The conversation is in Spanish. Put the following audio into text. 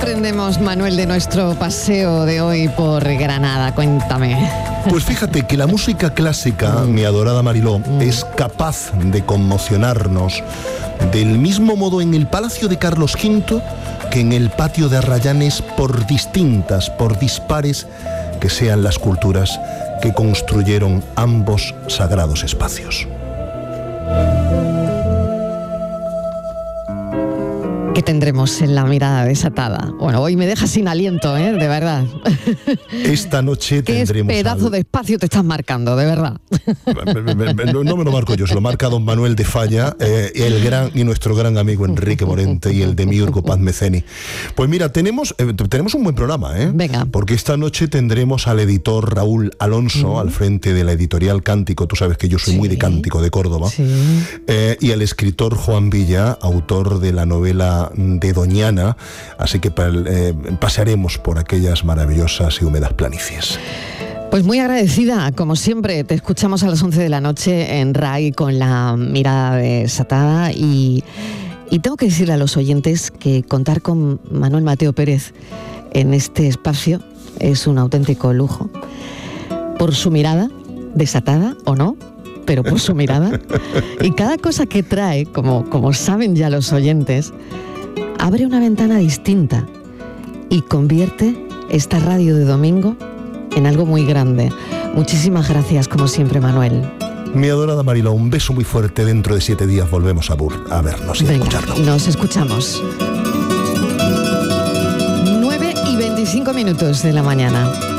aprendemos, Manuel, de nuestro paseo de hoy por Granada? Cuéntame. Pues fíjate que la música clásica, mi adorada Mariló, es capaz de conmocionarnos del mismo modo en el Palacio de Carlos V que en el patio de Arrayanes, por dispares que sean las culturas que construyeron ambos sagrados espacios. ¿Qué tendremos en la mirada desatada? Bueno, hoy me dejas sin aliento, de verdad. Esta noche tendremos... ¿Qué pedazo de espacio te estás marcando, de verdad? No me lo marco yo, se lo marca don Manuel de Falla, y nuestro gran amigo Enrique Morente y el demiurgo Paz Meceni. Pues mira, tenemos un buen programa, Venga. Porque esta noche tendremos al editor Raúl Alonso al frente de la editorial Cántico. Tú sabes que yo soy muy de Cántico, de Córdoba. Sí. Y el escritor Juan Villa, autor de la novela de Doñana, así que pasearemos por aquellas maravillosas y húmedas planicies. Pues muy agradecida, como siempre, te escuchamos a las 11 de la noche en RAI con la mirada desatada y tengo que decirle a los oyentes que contar con Manuel Mateo Pérez en este espacio es un auténtico lujo, por su mirada, desatada o no, pero por su mirada, y cada cosa que trae, como saben ya los oyentes, abre una ventana distinta y convierte esta radio de domingo en algo muy grande. Muchísimas gracias, como siempre, Manuel. Mi adorada Mariló, un beso muy fuerte. Dentro de 7 días volvemos a vernos y a escucharnos. Nos escuchamos. 9:25 de la mañana.